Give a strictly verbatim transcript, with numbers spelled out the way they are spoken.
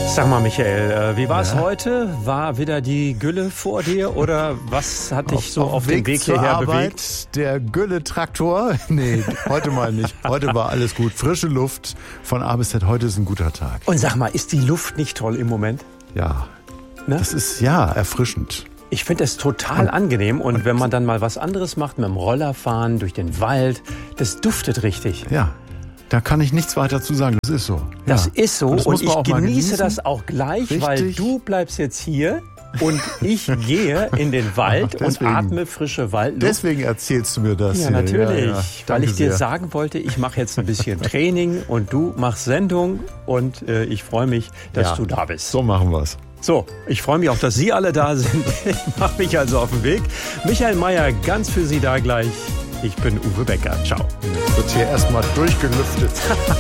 Sag mal, Michael, wie war es Ja. heute? War wieder die Gülle vor dir oder was hat dich so auf, auf dem Weg Weg zur hierher Arbeit, bewegt? Der Gülle-Traktor. Nee, heute mal nicht. Heute war alles gut. Frische Luft von A bis Z. Heute ist ein guter Tag. Und sag mal, ist die Luft nicht toll im Moment? Ja, Ne? das ist ja erfrischend. Ich finde es total angenehm und wenn man dann mal was anderes macht, mit dem Roller fahren, durch den Wald, das duftet richtig. Ja, da kann ich nichts weiter zu sagen. Das ist so. Das ja. ist so Und das und muss man ich auch mal genieße genießen. das auch gleich, Richtig. weil du bleibst jetzt hier und ich gehe in den Wald Ach, und deswegen. atme frische Waldluft. Deswegen erzählst du mir das Ja, hier. natürlich, Ja, ja. weil Danke ich dir sehr. sagen wollte, ich mache jetzt ein bisschen Training und du machst Sendung und äh, ich freue mich, dass Ja. du da bist. So machen wir's. So, ich freue mich auch, dass Sie alle da sind. Ich mache mich also auf den Weg. Michael Mayer, ganz für Sie da gleich. Ich bin Uwe Becker. Ciao. Wird hier erstmal durchgelüftet.